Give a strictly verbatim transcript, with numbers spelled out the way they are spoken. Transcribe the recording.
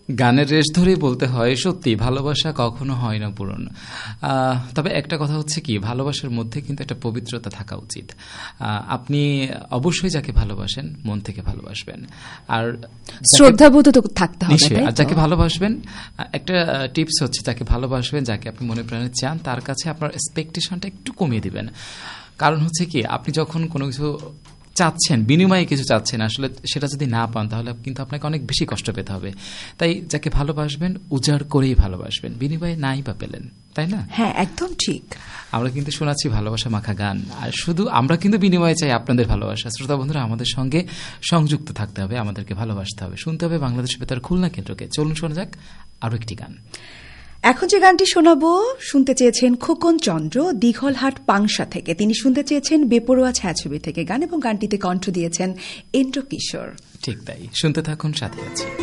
গানের রেশ ধরেই বলতে হয়, সত্যি ভালোবাসা কখনো হয় না পূরণ। তবে একটা কথা হচ্ছে কি, ভালোবাসার মধ্যে কিন্তু একটা পবিত্রতা থাকা উচিত। আপনি অবশ্যই যাকে ভালোবাসেন মন থেকে ভালোবাসবেন, আর শ্রদ্ধাবোধ তো থাকতে হবে। নিশ্চয়ই। আর যাকে ভালোবাসবেন, একটা টিপস হচ্ছে, যাকে ভালোবাসবেন, যাকে আপনি মনে প্রাণে চান, তার কাছে আপনার এক্সপেকটেশনটা একটু কমিয়ে দিবেন। কারণ হচ্ছে কি, আপনি যখন কোনো কিছু চাচ্ছেন, বিনিময়ে কিছু চাচ্ছেন, আসলে সেটা যদি না পান তাহলে কিন্তু আপনাকে অনেক বেশি কষ্ট পেতে হবে। তাই যাকে ভালোবাসবেন উজাড় করেই ভালোবাসবেন, বিনিময়ে নাই বা পেলেন, তাই না? হ্যাঁ, একদম ঠিক। আমরা কিন্তু শোনাচ্ছি ভালোবাসা মাখা গান, আর শুধু আমরা কিন্তু বিনিময়ে চাই আপনাদের ভালোবাসা। শ্রোতা বন্ধুরা, আমাদের সঙ্গে সংযুক্ত থাকতে হবে, আমাদেরকে ভালোবাসতে হবে, শুনতে হবে বাংলাদেশ বেতার খুলনা কেন্দ্রকে। চলুন শোনা যাক আরো একটি গান। এখন যে গানটি শোনাবো, শুনতে চেয়েছেন খোকন চন্দ্র, দীঘলহাট পাংশা থেকে। তিনি শুনতে চেয়েছেন বেপরোয়া ছায়াছবি থেকে গান, এবং গানটিতে কণ্ঠ দিয়েছেন ইন্দ্র কিশোর। ঠিক তাই, শুনতে থাকুন, সাথে আছি।